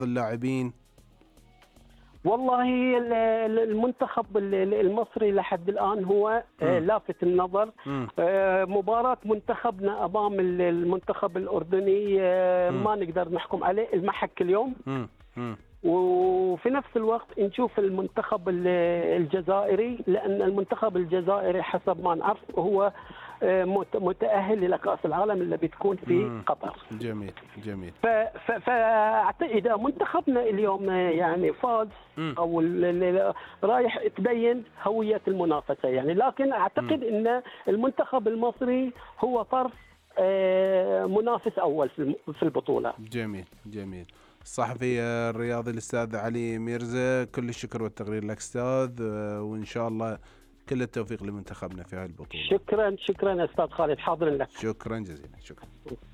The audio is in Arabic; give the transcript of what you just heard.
اللاعبين؟ والله المنتخب المصري لحد الآن هو لافت النظر. مباراة منتخبنا أمام المنتخب الأردني ما نقدر نحكم عليه المحك اليوم. وفي نفس الوقت نشوف المنتخب الجزائري، لأن المنتخب الجزائري حسب ما نعرف هو متأهل لكأس العالم اللي بتكون في قطر. جميل جميل. فأعتقد إذا منتخبنا اليوم يعني فاز أو رايح تبين هوية المنافسة يعني، لكن أعتقد أن المنتخب المصري هو طرف منافس أول في البطولة. جميل جميل. الصحفي الرياضي الأستاذ علي ميرزا، كل الشكر والتقدير لك أستاذ، وإن شاء الله كل التوفيق لمنتخبنا في هذه البطولة. شكرا أستاذ خالد، حاضر لك. شكرا جزيلا. شكرا.